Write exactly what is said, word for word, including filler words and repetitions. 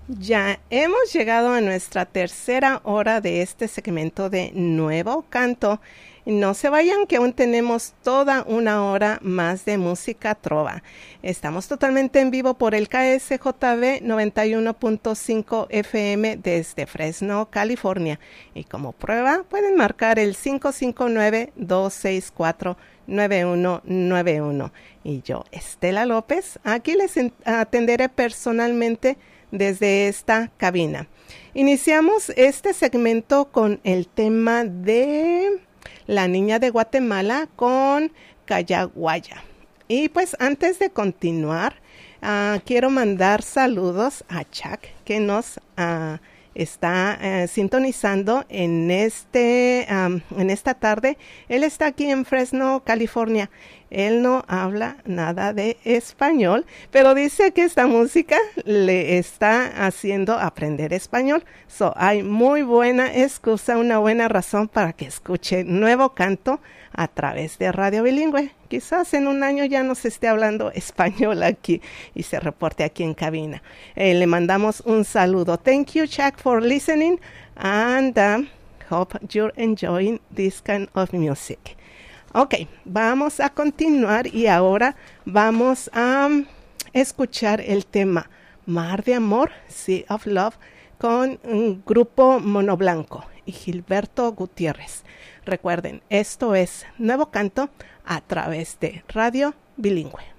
Ya hemos llegado a nuestra tercera hora de este segmento de Nuevo Canto. No se vayan que aún tenemos toda una hora más de música trova. Estamos totalmente en vivo por el K S J V noventa y uno punto cinco F M desde Fresno, California. Y como prueba pueden marcar el cinco cinco nueve, dos seis cuatro, nueve uno nueve uno. Y yo, Estela López, aquí les atenderé personalmente desde esta cabina. Iniciamos este segmento con el tema de La Niña de Guatemala con Cayaguaya. Y pues antes de continuar, uh, quiero mandar saludos a Chuck que nos uh, está uh, sintonizando en, este, um, en esta tarde. Él está aquí en Fresno, California. Él no habla nada de español, pero dice que esta música le está haciendo aprender español. So, hay muy buena excusa, una buena razón para que escuche Nuevo Canto a través de Radio Bilingüe. Quizás en un año ya nos esté hablando español aquí y se reporte aquí en cabina. Eh, le mandamos un saludo. Thank you, Chuck, for listening, and um, hope you're enjoying this kind of music. Ok, vamos a continuar y ahora vamos a um, escuchar el tema Mar de Amor, Sea of Love, con un grupo Mono Blanco y Gilberto Gutiérrez. Recuerden, esto es Nuevo Canto a través de Radio Bilingüe.